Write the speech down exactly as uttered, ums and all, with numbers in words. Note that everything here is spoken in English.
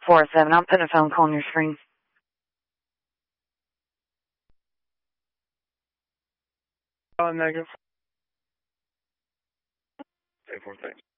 four seven. I'm putting a phone call on your screen. Oh, negative. Say four, thanks.